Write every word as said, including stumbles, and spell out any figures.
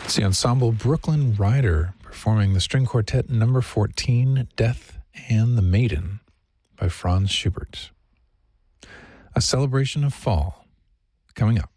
It's the ensemble Brooklyn Rider performing the string quartet number fourteen, Death and the Maiden by Franz Schubert. A celebration of fall coming up.